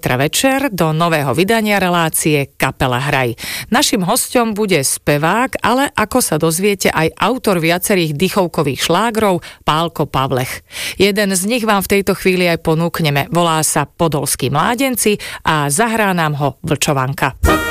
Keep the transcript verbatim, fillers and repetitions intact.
zajtra večer do nového vydania relácie Kapela Hraj. Naším hosťom bude spevák, ale ako sa dozviete aj autor viacerých dychovkových šlágrov Pálko Pavlech. Jeden z nich vám v tejto chvíli aj ponúkneme. Volá sa Podolskí mládenci a zahrá nám ho Vlčovanka.